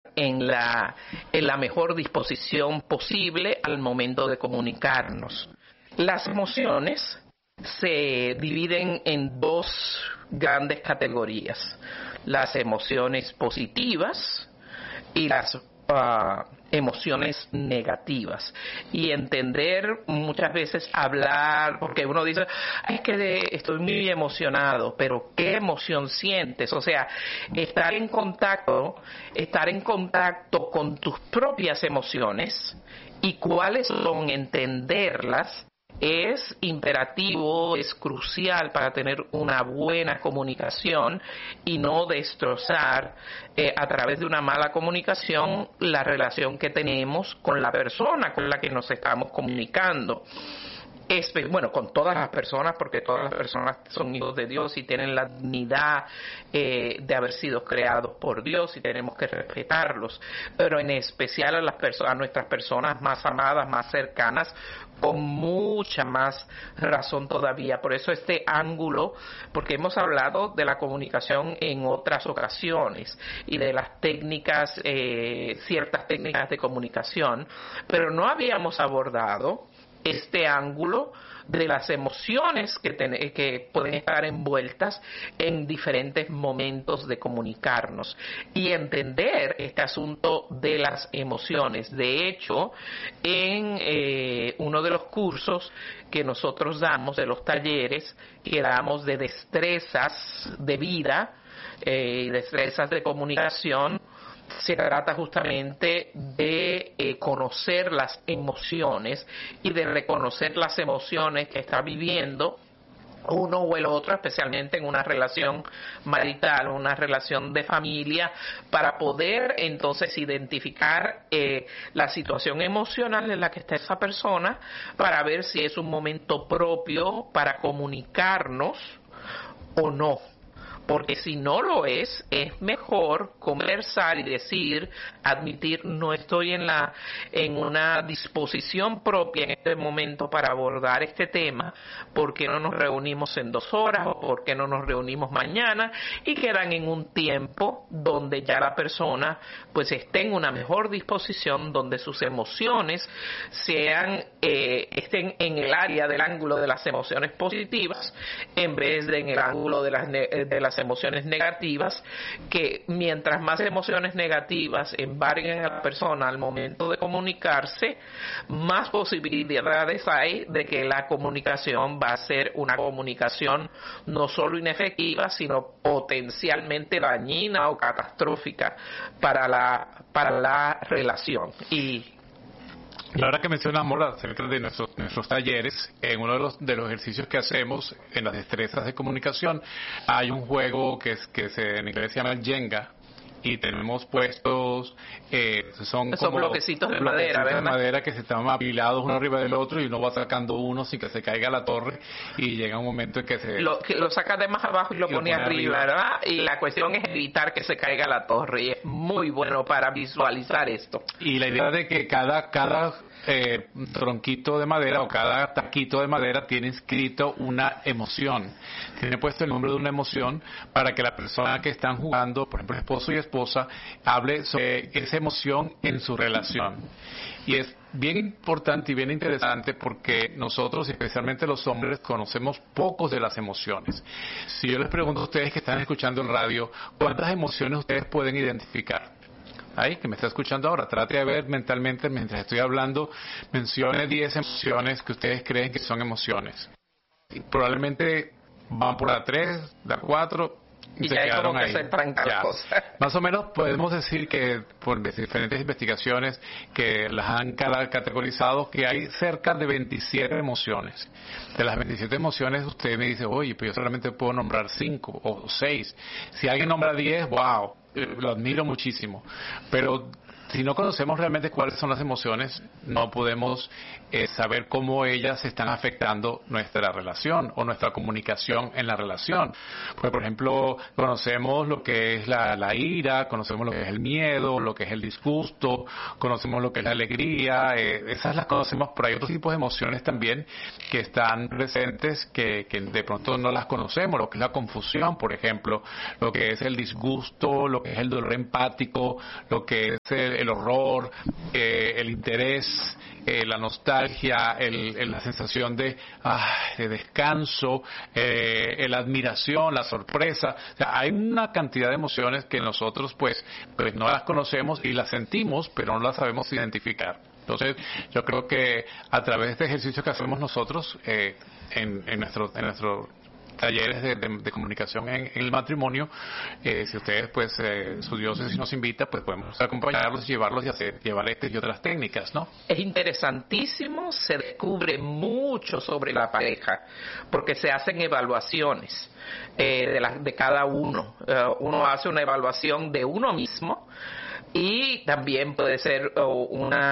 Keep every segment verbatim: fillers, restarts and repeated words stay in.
en la, en la mejor disposición posible al momento de comunicarnos. Las emociones se dividen en dos grandes categorías: las emociones positivas y las uh, emociones negativas. Y entender, muchas veces hablar, porque uno dice, es que de, estoy muy emocionado, pero ¿qué emoción sientes? O sea, estar en contacto, estar en contacto con tus propias emociones y cuáles son, entenderlas, es imperativo, es crucial para tener una buena comunicación y no destrozar eh, a través de una mala comunicación la relación que tenemos con la persona con la que nos estamos comunicando. Espe- bueno, con todas las personas, porque todas las personas son hijos de Dios y tienen la dignidad eh, de haber sido creados por Dios y tenemos que respetarlos, pero en especial a las personas, a nuestras personas más amadas, más cercanas, con mucha más razón todavía. Por eso este ángulo, porque hemos hablado de la comunicación en otras ocasiones y de las técnicas, eh, ciertas técnicas de comunicación, pero no habíamos abordado este ángulo de las emociones que, ten, que pueden estar envueltas en diferentes momentos de comunicarnos y entender este asunto de las emociones. De hecho, en eh, uno de los cursos que nosotros damos, de los talleres que damos de destrezas de vida y eh, destrezas de comunicación, se trata justamente de eh, conocer las emociones y de reconocer las emociones que está viviendo uno o el otro, especialmente en una relación marital, una relación de familia, para poder entonces identificar eh, la situación emocional en la que está esa persona, para ver si es un momento propio para comunicarnos o no. Porque si no lo es, es mejor conversar y decir, admitir, no estoy en la en una disposición propia en este momento para abordar este tema, ¿por qué no nos reunimos en dos horas o por qué no nos reunimos mañana? Y quedan en un tiempo donde ya la persona pues esté en una mejor disposición, donde sus emociones sean eh, estén en el área del ángulo de las emociones positivas en vez de en el ángulo de las, de las emociones negativas, que mientras más emociones negativas embarguen a la persona al momento de comunicarse, más posibilidades hay de que la comunicación va a ser una comunicación no solo inefectiva, sino potencialmente dañina o catastrófica para la, para la relación. Y la verdad que mencionamos acerca de nuestros, nuestros talleres, en uno de los, de los ejercicios que hacemos en las destrezas de comunicación, hay un juego que, es, que se, en inglés se llama el Jenga, y tenemos puestos, eh, son, son como bloquecitos de madera, ¿verdad? de madera que se están apilados uno arriba del otro y uno va sacando uno sin que se caiga la torre y llega un momento en que se... Lo, que lo saca de más abajo y lo y pone, lo pone arriba, arriba, ¿verdad? Y la cuestión es evitar que se caiga la torre y es muy bueno para visualizar esto. Y la idea de que cada, cada eh, tronquito de madera o cada taquito de madera tiene inscrito una emoción, tiene puesto el nombre de una emoción para que la persona que están jugando, por ejemplo esposo y esposa, hable sobre esa emoción en su relación. Y es bien importante y bien interesante porque nosotros, especialmente los hombres, conocemos pocos de las emociones. Si yo les pregunto a ustedes que están escuchando en radio, ¿cuántas emociones ustedes pueden identificar? Ahí, que me está escuchando ahora, trate de ver mentalmente mientras estoy hablando, mencione diez emociones que ustedes creen que son emociones. Y probablemente van por la tres, la cuatro, y se ya es quedaron como que ahí. se tranca la cosa. Más o menos podemos decir que por diferentes investigaciones que las han categorizado, que hay cerca de veintisiete emociones. De las veintisiete emociones usted me dice, oye, pues yo solamente puedo nombrar cinco o seis. Si alguien nombra diez, wow, lo admiro muchísimo. Pero si no conocemos realmente cuáles son las emociones, no podemos eh, saber cómo ellas están afectando nuestra relación o nuestra comunicación en la relación. Pues, por ejemplo, conocemos lo que es la, la ira, conocemos lo que es el miedo, lo que es el disgusto, conocemos lo que es la alegría, eh, esas las conocemos, pero hay otros tipos de emociones también que están presentes que, que de pronto no las conocemos, lo que es la confusión, por ejemplo, lo que es el disgusto, lo lo que es el dolor empático, lo que es el, el horror, eh, el interés, eh, la nostalgia, el, el, la sensación de, ah, de descanso, eh, la admiración, la sorpresa. O sea, hay una cantidad de emociones que nosotros pues, pues no las conocemos y las sentimos, pero no las sabemos identificar. Entonces, yo creo que a través de este ejercicio que hacemos nosotros eh, en, en nuestro en nuestro talleres de, de, de comunicación en, en el matrimonio, eh, si ustedes, pues, eh, su diócesis nos invita, pues podemos acompañarlos, llevarlos y hacer, llevar estas y otras técnicas, ¿no? Es interesantísimo, se descubre mucho sobre la pareja, porque se hacen evaluaciones eh, de, la, de cada uno. Uh, uno hace una evaluación de uno mismo, y también puede ser oh,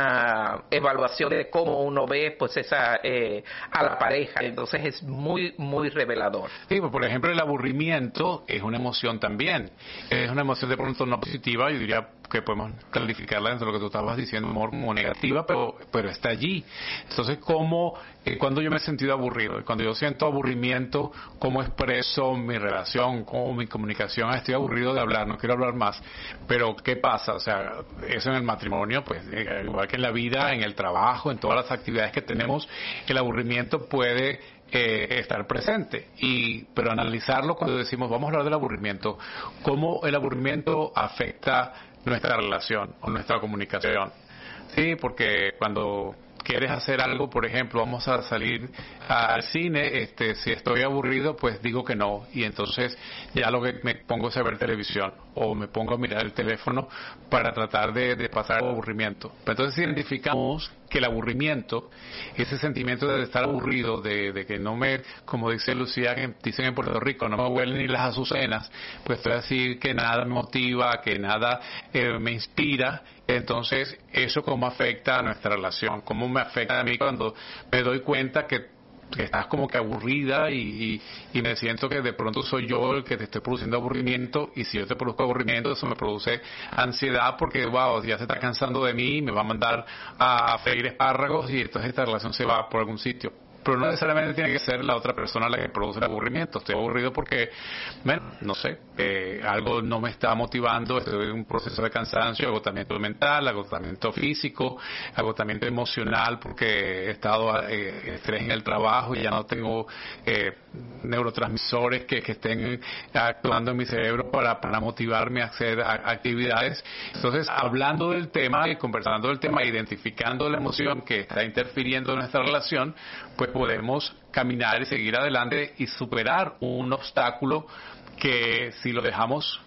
una evaluación de cómo uno ve pues esa eh, a la pareja. Entonces es muy muy revelador. Sí, pues, por ejemplo, el aburrimiento es una emoción también, es una emoción de pronto no positiva. Yo diría que podemos calificarla dentro de lo que tú estabas diciendo como negativa, pero pero está allí. Entonces, ¿cómo, eh, cuando yo me he sentido aburrido? Cuando yo siento aburrimiento, ¿cómo expreso mi relación, cómo mi comunicación? Ah, estoy aburrido de hablar, no quiero hablar más. Pero, ¿qué pasa? O sea, eso en el matrimonio, pues, eh, igual que en la vida, en el trabajo, en todas las actividades que tenemos, el aburrimiento puede Eh, estar presente, y pero analizarlo cuando decimos vamos a hablar del aburrimiento, cómo el aburrimiento afecta nuestra relación o nuestra comunicación. Sí, porque cuando quieres hacer algo, por ejemplo, vamos a salir al cine, este, si estoy aburrido, pues digo que no, y entonces ya lo que me pongo es a ver televisión, o me pongo a mirar el teléfono para tratar de, de pasar el aburrimiento. Pero entonces identificamos que el aburrimiento, ese sentimiento de estar aburrido, de, de que no me, como dice Lucía, que dicen en Puerto Rico, no me huelen ni las azucenas, pues estoy así que nada me motiva, que nada eh, me inspira. Entonces, ¿eso cómo afecta a nuestra relación? ¿Cómo me afecta a mí cuando me doy cuenta que que estás como que aburrida y, y, y me siento que de pronto soy yo el que te estoy produciendo aburrimiento, y si yo te produzco aburrimiento, eso me produce ansiedad porque, wow, ya se está cansando de mí, me va a mandar a, a freír espárragos, y entonces esta relación se va por algún sitio. Pero no necesariamente tiene que ser la otra persona la que produce el aburrimiento. Estoy aburrido porque, bueno, no sé, eh, algo no me está motivando, estoy en un proceso de cansancio, agotamiento mental, agotamiento físico, agotamiento emocional, porque he estado eh, estrés en el trabajo y ya no tengo eh, neurotransmisores que, que estén actuando en mi cerebro para, para motivarme a hacer a, actividades. Entonces, hablando del tema y conversando del tema, identificando la emoción que está interfiriendo en nuestra relación, pues podemos caminar y seguir adelante y superar un obstáculo que, si lo dejamos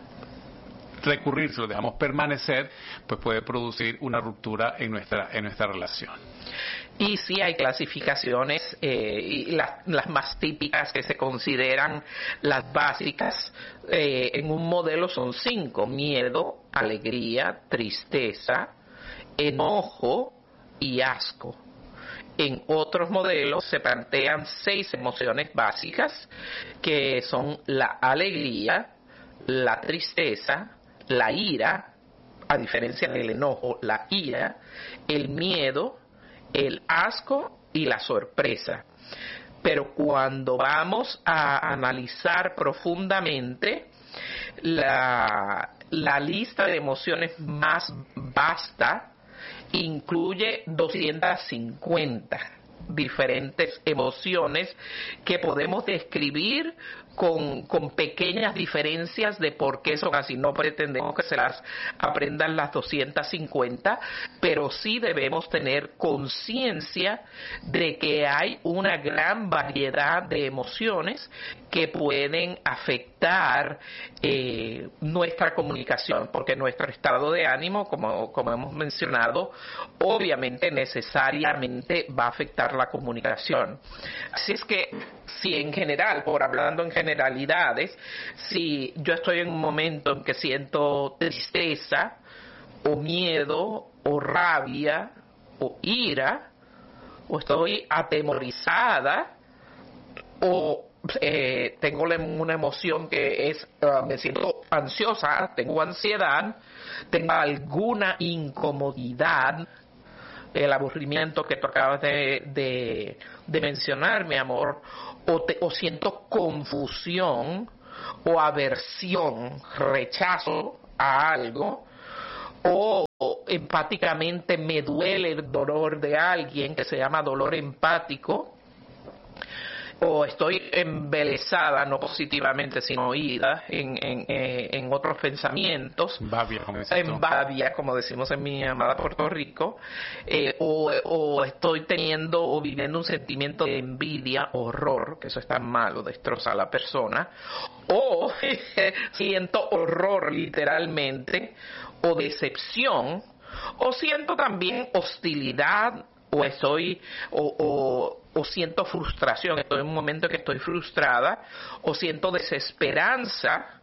recurrir, si lo dejamos permanecer, pues puede producir una ruptura en nuestra en nuestra relación. Y sí hay clasificaciones, eh, y las, las más típicas que se consideran las básicas eh, en un modelo son cinco: miedo, alegría, tristeza, enojo y asco. En otros modelos se plantean seis emociones básicas, que son la alegría, la tristeza, la ira, a diferencia del enojo, la ira, el miedo, el asco y la sorpresa. Pero cuando vamos a analizar profundamente, la, la lista de emociones más vasta incluye doscientas cincuenta diferentes emociones que podemos describir con, con pequeñas diferencias de por qué son así. No pretendemos que se las aprendan las doscientas cincuenta, pero sí debemos tener conciencia de que hay una gran variedad de emociones que pueden afectar eh, nuestra comunicación, porque nuestro estado de ánimo, como, como hemos mencionado, obviamente necesariamente va a afectar la comunicación. Así es que, si en general, por hablando en generalidades, si yo estoy en un momento en que siento tristeza o miedo o rabia o ira, o estoy atemorizada, o eh, tengo una emoción que es, uh, me siento ansiosa, tengo ansiedad, tengo alguna incomodidad, el aburrimiento que tú acabas de, de, de mencionar, mi amor, o, te, o siento confusión o aversión, rechazo a algo, o, o empáticamente me duele el dolor de alguien, que se llama dolor empático, o estoy embelesada, no positivamente, sino oída en, en, eh, en otros pensamientos, babia, como dices tú. en babia, como decimos en mi amada Puerto Rico, eh, o, o estoy teniendo o viviendo un sentimiento de envidia, horror, que eso es tan malo, destroza a la persona, o siento horror literalmente, o decepción, o siento también hostilidad, o estoy o, o, o siento frustración, estoy en un momento que estoy frustrada, o siento desesperanza,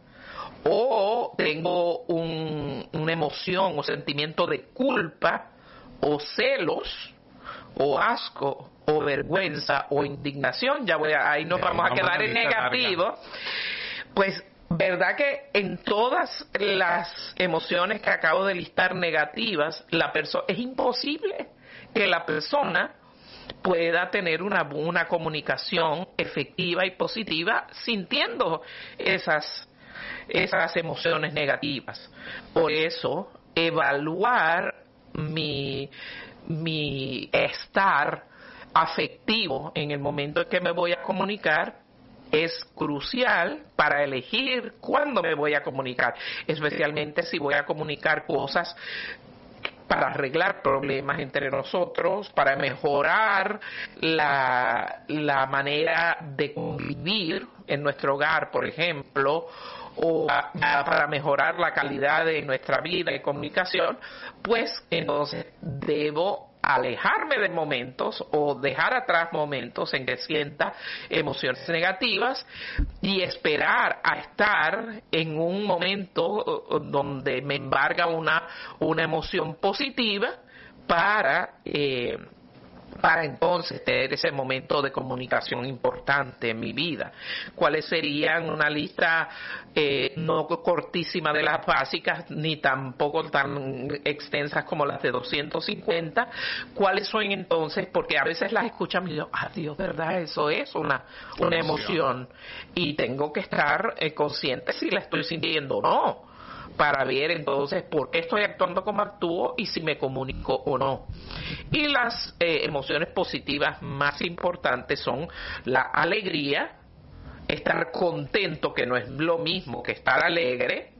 o tengo un, una emoción o sentimiento de culpa, o celos, o asco, o vergüenza, o indignación. Ya voy a, ahí nos vamos a quedar en negativo. Pues verdad que en todas las emociones que acabo de listar negativas, la persona es imposible que la persona pueda tener una, una comunicación efectiva y positiva sintiendo esas, esas emociones negativas. Por eso, evaluar mi, mi estar afectivo en el momento en que me voy a comunicar es crucial para elegir cuándo me voy a comunicar, especialmente si voy a comunicar cosas para arreglar problemas entre nosotros, para mejorar la, la manera de convivir en nuestro hogar, por ejemplo, o a, a, para mejorar la calidad de nuestra vida y comunicación, pues entonces debo alejarme de momentos o dejar atrás momentos en que sienta emociones negativas y esperar a estar en un momento donde me embarga una, una emoción positiva para eh, para entonces tener ese momento de comunicación importante en mi vida. ¿Cuáles serían una lista eh, no cortísima de las básicas, ni tampoco tan extensas como las de doscientos cincuenta? ¿Cuáles son entonces? Porque a veces las escuchan y digo, ah, Dios, ¿verdad? Eso es una, una emoción. Y tengo que estar eh, consciente si la estoy sintiendo o no, para ver entonces por qué estoy actuando como actúo y si me comunico o no. Y las eh, emociones positivas más importantes son la alegría, estar contento, que no es lo mismo que estar alegre,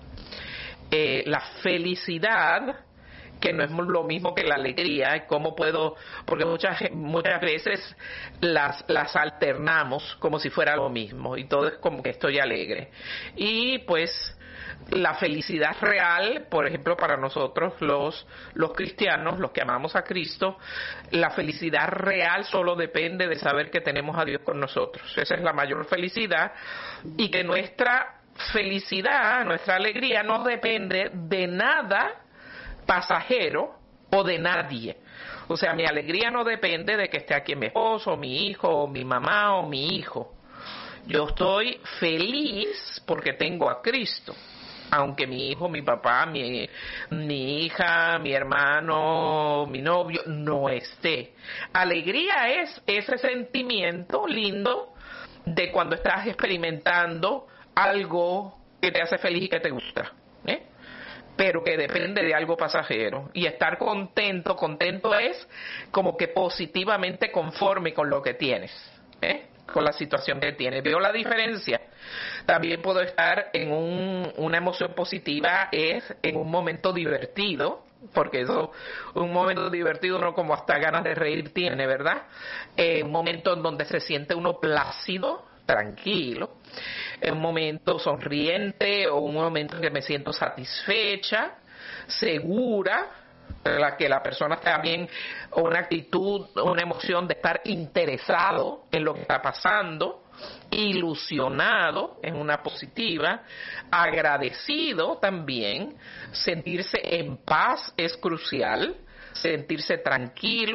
eh, la felicidad, que no es lo mismo que la alegría. ¿Cómo puedo? Porque muchas muchas veces las las alternamos como si fuera lo mismo y todo es como que estoy alegre. Y pues la felicidad real, por ejemplo, para nosotros los los cristianos, los que amamos a Cristo, la felicidad real solo depende de saber que tenemos a Dios con nosotros. Esa es la mayor felicidad, y que nuestra felicidad, nuestra alegría no depende de nada pasajero o de nadie. O sea, mi alegría no depende de que esté aquí mi esposo, mi hijo, o mi mamá o mi hijo. Yo estoy feliz porque tengo a Cristo, aunque mi hijo, mi papá, mi, mi hija, mi hermano, mi novio no esté. Alegría es ese sentimiento lindo de cuando estás experimentando algo que te hace feliz y que te gusta, ¿eh? Pero que depende de algo pasajero. Y estar contento, contento es como que positivamente conforme con lo que tienes, ¿eh? Con la situación que tienes. ¿Veo la diferencia? También puedo estar en un, una emoción positiva es en un momento divertido, porque eso, un momento divertido uno como hasta ganas de reír tiene, ¿verdad? Eh, un momento en donde se siente uno plácido, tranquilo, un momento sonriente, o un momento en que me siento satisfecha, segura, la que la persona está bien, o una actitud, una emoción de estar interesado en lo que está pasando, ilusionado, es una positiva, agradecido también, sentirse en paz es crucial, sentirse tranquilo,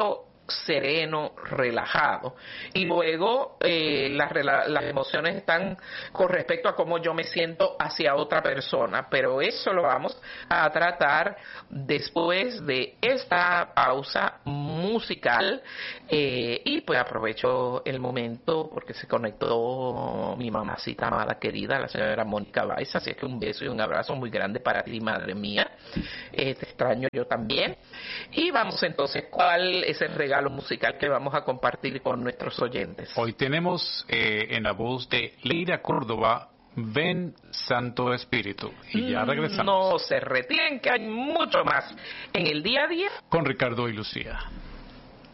sereno, relajado. Y luego eh, las, las emociones están con respecto a cómo yo me siento hacia otra persona, pero eso lo vamos a tratar después de esta pausa musical. Eh, y pues aprovecho el momento porque se conectó mi mamacita amada querida, la señora Mónica Baiza, así es que un beso y un abrazo muy grande para ti, madre mía. Eh, te extraño yo también. Y vamos entonces, ¿cuál es el regalo musical que vamos a compartir con nuestros oyentes? Hoy tenemos eh, en la voz de Leira Córdoba, Ven Santo Espíritu. Y ya regresamos. No se retiren, que hay mucho más en el día a día con Ricardo y Lucía.